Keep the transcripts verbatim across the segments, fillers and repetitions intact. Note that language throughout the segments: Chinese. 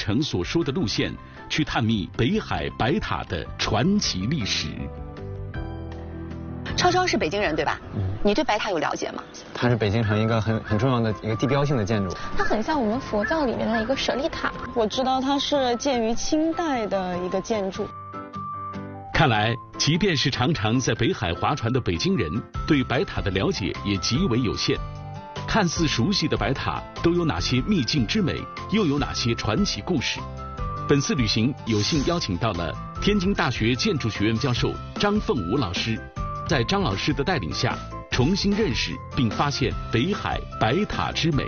成所说的路线，去探秘北海白塔的传奇历史。 超超是北京人对吧？嗯，你对白塔有了解吗？ 它是北京城一个很很重要的一个地标性的建筑。 它很像我们佛教里面的一个舍利塔。 我知道它是建于清代的一个建筑。 看来，即便是常常在北海划船的北京人，对白塔的了解也极为有限。看似熟悉的白塔都有哪些秘境之美，又有哪些传奇故事？本次旅行有幸邀请到了天津大学建筑学院教授张凤武老师，在张老师的带领下，重新认识并发现北海白塔之美。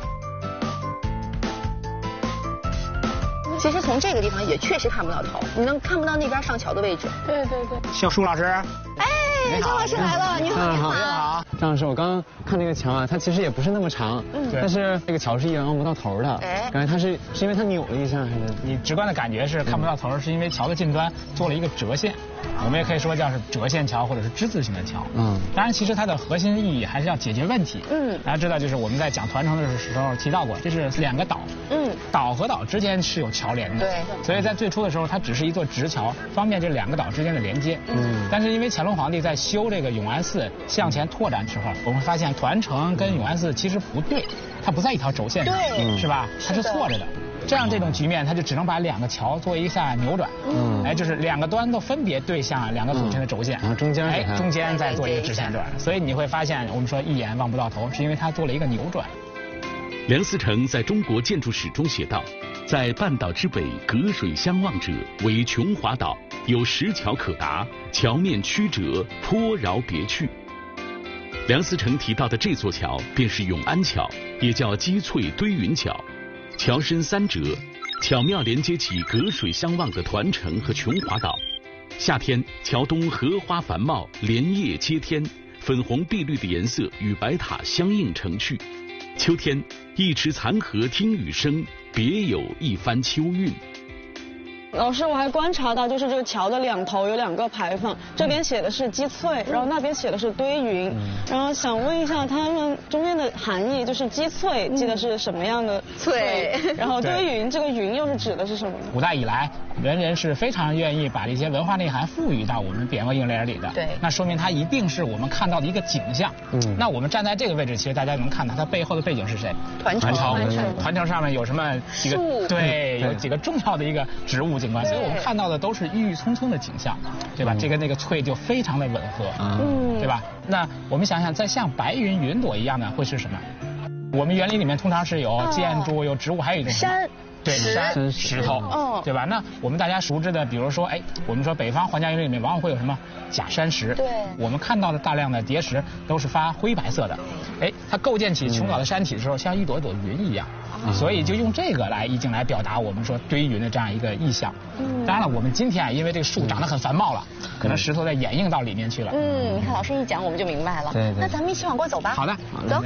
其实从这个地方也确实看不到头，你能看不到那边上桥的位置。 对对对。 小舒老师， 哎，张老师来了，你好，你好。 好，张老师，我刚刚看那个桥啊，它其实也不是那么长，嗯，但是这个桥是一眼望不到头的。哎，感觉它是是因为它扭了一下，还是你直观的感觉是看不到头，是因为桥的近端做了一个折线，我们也可以说叫是折线桥或者是之字形的桥。嗯，当然其实它的核心意义还是要解决问题。嗯，大家知道就是我们在讲团城的时候提到过，这是两个岛。嗯，岛和岛之间是有桥连的。对。所以在最初的时候，它只是一座直桥，方便这两个岛之间的连接。嗯。但是因为乾隆皇帝在修这个永安寺向前拓展之后，我们发现团城跟永安寺其实不对，它不在一条轴线上，对，是吧？它是错着的。这样这种局面，它就只能把两个桥做一下扭转，嗯，哎，就是两个端都分别对向两个组成的轴线， 然后中间哎中间再做一个直线段，所以你会发现我们说一眼望不到头，是因为它做了一个扭转。 梁思成在中国建筑史中写道，在半岛之北隔水相望者为琼华岛，有石桥可达，桥面曲折，颇饶别趣。梁思成提到的这座桥便是永安桥，也叫积翠堆云桥。桥身三折，巧妙连接起隔水相望的团城和琼华岛。夏天，桥东荷花繁茂，莲叶接天，粉红碧绿的颜色与白塔相映成趣。秋天，一池残荷听雨声，别有一番秋韵。 老师，我还观察到，就是这个桥的两头有两个牌坊，这边写的是积翠，然后那边写的是堆云，然后想问一下他们中间的含义，就是积翠记得是什么样的翠，然后堆云这个云又是指的是什么呢？ 古代以来，人人是非常愿意把这些文化内涵赋予到我们匾额楹联里的，对，那说明它一定是我们看到的一个景象。嗯，那我们站在这个位置，其实大家能看到它背后的背景是谁？ 团城， 团城上面有什么几个？对，有几个重要的一个植物景观，所以我们看到的都是郁郁葱葱的景象，对吧？这跟那个翠就非常的吻合，嗯，对吧？那我们想想，再像白云云朵一样的会是什么？我们园林里面通常是有建筑、有植物，还有一种山。 对，山石头，哦，对吧？那我们大家熟知的，比如说，哎，我们说北方皇家园林里面往往会有什么假山石，对，我们看到的大量的叠石都是发灰白色的，哎，它构建起琼岛的山体的时候，像一朵朵云一样，所以就用这个来意境来表达我们说堆云的这样一个意象。嗯，当然了，我们今天啊，因为这个树长得很繁茂了，可能石头在掩映到里面去了。 嗯，你看老师一讲，我们就明白了。对对，那咱们一起往过走吧。 好的， 走。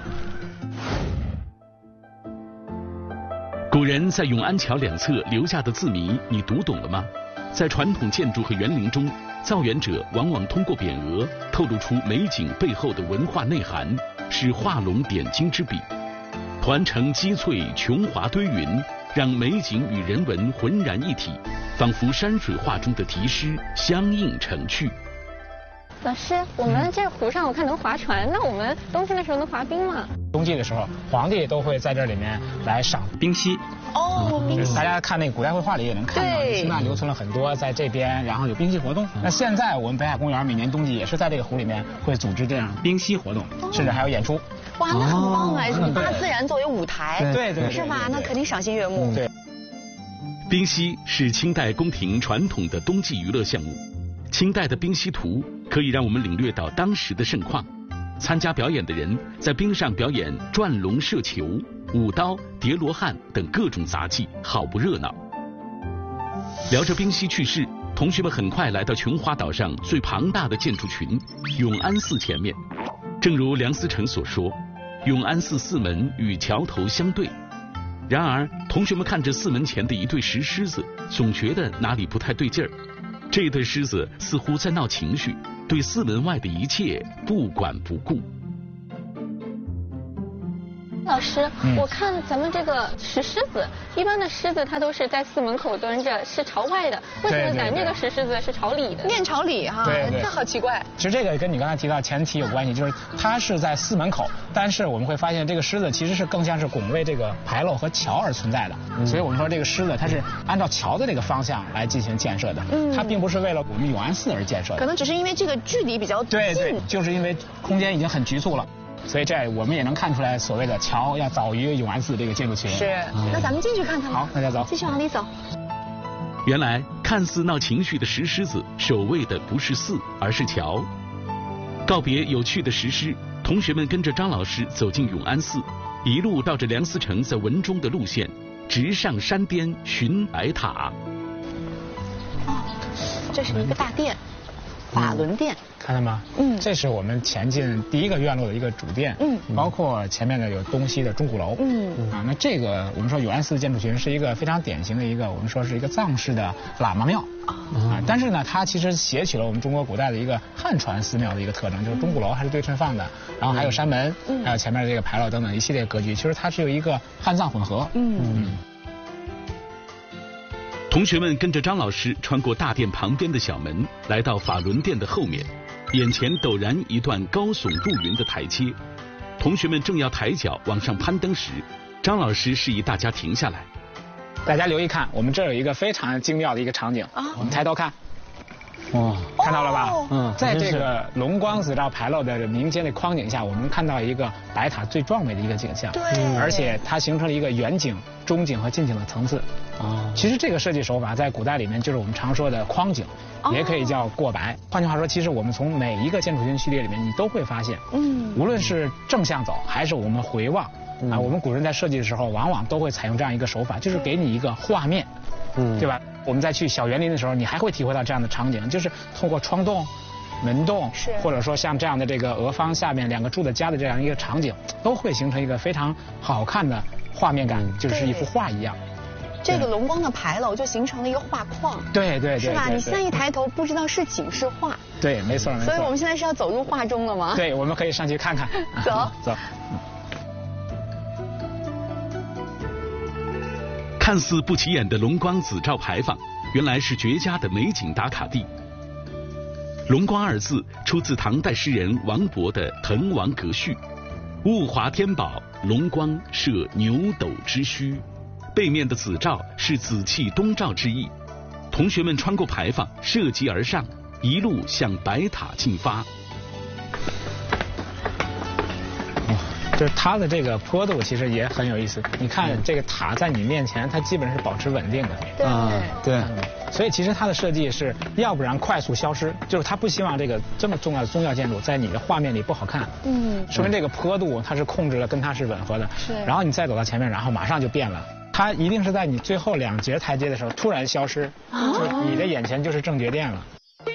古人在永安桥两侧留下的字谜，你读懂了吗？在传统建筑和园林中，造园者往往通过匾额透露出美景背后的文化内涵，是画龙点睛之笔。团城积翠，琼华堆云，让美景与人文浑然一体，仿佛山水画中的题诗相映成趣。 老师，我们这湖上我看能划船，那我们冬天的时候能滑冰吗？ 冬季的时候，皇帝都会在这里面来赏冰溪。哦，冰溪，大家看那个古代绘画里也能看到，清代留存了很多在这边，然后有冰溪活动。那现在我们北海公园每年冬季也是在这个湖里面会组织这样冰溪活动，甚至还有演出。 哇，那很棒哎！大自然作为舞台， 对对， 是吧？那肯定赏心悦目。 对， 冰溪是清代宫廷传统的冬季娱乐项目。清代的冰溪图可以让我们领略到当时的盛况。参加表演的人在冰上表演转龙射球、舞刀、叠罗汉等各种杂技，好不热闹。聊着冰溪趣事，同学们很快来到琼华岛上最庞大的建筑群永安寺前面。正如梁思成所说，永安寺四门与桥头相对。然而，同学们看着寺门前的一对石狮子，总觉得哪里不太对劲儿。这对狮子似乎在闹情绪，对寺门外的一切不管不顾。 老师， 嗯、 我看咱们这个石狮子，一般的狮子它都是在寺门口蹲着，是朝外的。为什么咱这个石狮子是朝里的？ 面朝里哈， 对对， 这好奇怪。 其实这个跟你刚才提到前提有关系，就是它是在寺门口，但是我们会发现这个狮子其实是更像是拱卫这个牌楼和桥而存在的。嗯、所以我们说这个狮子它是按照桥的这个方向来进行建设的，嗯、它并不是为了我们永安寺而建设的。 可能只是因为这个距离比较近。 对对，就是因为空间已经很局促了。所以这我们也能看出来，所谓的桥要早于永安寺这个建筑群。 是，嗯、那咱们进去看看吧。 好，大家走， 继续往里走。 原来看似闹情绪的石狮子，守卫的不是寺，而是桥。告别有趣的石狮，同学们跟着张老师走进永安寺，一路绕着梁思成在文中的路线，直上山巅寻白塔。 哦，这是一个大殿。法轮殿， 看到吗？嗯，这是我们前进第一个院落的一个主殿，嗯，包括前面的有东西的钟鼓楼，嗯啊，那这个我们说永安寺建筑群是一个非常典型的一个，我们说是一个藏式的喇嘛庙啊，但是呢，它其实写取了我们中国古代的一个汉传寺庙的一个特征，就是钟鼓楼还是对称放的，然后还有山门，嗯，还有前面的这个牌楼等等一系列格局，其实它是有一个汉藏混合，嗯。嗯同学们跟着张老师穿过大殿旁边的小门，来到法轮殿的后面，眼前陡然一段高耸入云的台阶。同学们正要抬脚往上攀登时，张老师示意大家停下来。 大家留意看，我们这有一个非常精妙的一个场景，啊、我们抬头看。哇，看到了吧？嗯，在这个龙光紫照牌楼的民间的框景下，我们看到一个白塔最壮美的一个景象。 对， 而且它形成了一个远景、中景和近景的层次。啊，其实这个设计手法在古代里面就是我们常说的框景，也可以叫过白。换句话说，其实我们从每一个建筑群序列里面，你都会发现，嗯，无论是正向走还是我们回望，啊，我们古人在设计的时候，往往都会采用这样一个手法，就是给你一个画面，嗯，对吧？我们在去小园林的时候，你还会体会到这样的场景，就是透过窗洞、门洞，或者说像这样的这个额方下面两个柱子夹的这样一个场景，都会形成一个非常好看的画面感，就是一幅画一样。 这个龙光的牌楼就形成了一个画框， 对对对， 是吧？你现在一抬头，不知道是景是画。 对，没错没错。 所以我们现在是要走入画中了吗？ 对，我们可以上去看看。 走走。 看似不起眼的龙光紫照牌坊，原来是绝佳的美景打卡地。龙光二字出自唐代诗人王勃的《滕王阁序》，物华天宝，龙光设牛斗之墟。背面的紫照是紫气东照之意。同学们穿过牌坊，涉级而上，一路向白塔进发。 就是它的这个坡度其实也很有意思，你看这个塔在你面前，它基本是保持稳定的。 对、嗯、 对，所以其实它的设计是要不然快速消失，就是它不希望这个这么重要的宗教建筑在你的画面里不好看。嗯，说明这个坡度它是控制了，跟它是吻合的。 是， 然后你再走到前面，然后马上就变了。它一定是在你最后两节台阶的时候突然消失，啊、就是你的眼前就是正觉殿了。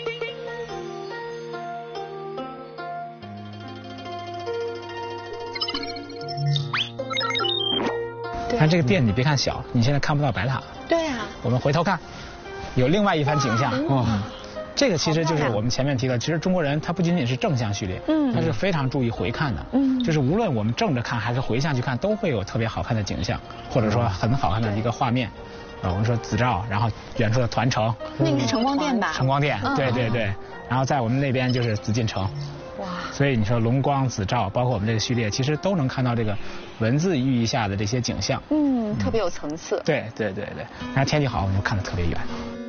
看这个殿，你别看小，你现在看不到白塔。 对啊。 我们回头看，有另外一番景象。哇、嗯，这个其实就是我们前面提的，其实中国人他不仅仅是正向序列，嗯，他是非常注意回看的。嗯，就是无论我们正着看还是回向去看，都会有特别好看的景象，或者说很好看的一个画面。啊，我们说紫照，然后远处的团城。 那个是城光殿吧？ 城光殿，对对对。然后在我们那边就是紫禁城。哇！所以你说龙光紫照，包括我们这个序列，其实都能看到这个文字寓意下的这些景象。 嗯，特别有层次。 对对对对，然后天气好，我们就看得特别远。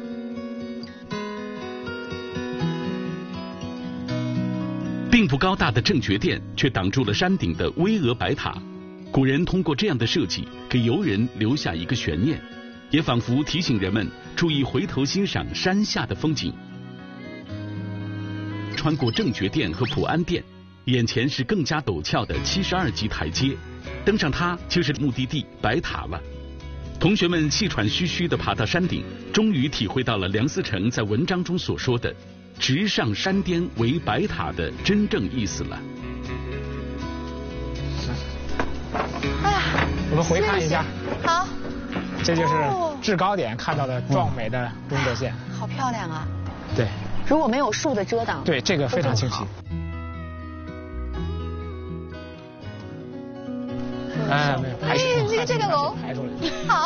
并不高大的正觉殿，却挡住了山顶的巍峨白塔。古人通过这样的设计，给游人留下一个悬念，也仿佛提醒人们注意回头欣赏山下的风景。穿过正觉殿和普安殿，眼前是更加陡峭的七十二级台阶，登上它就是目的地白塔了。同学们气喘吁吁地爬到山顶，终于体会到了梁思成在文章中所说的“直上山巅为白塔”的真正意思了。 哎呀， 我们回看一下。 好。 这就是制高点看到的壮美的中轴线。 好漂亮啊。 对。 如果没有树的遮挡， 对，这个非常清晰。 哎， 哎，这个这个龙，好。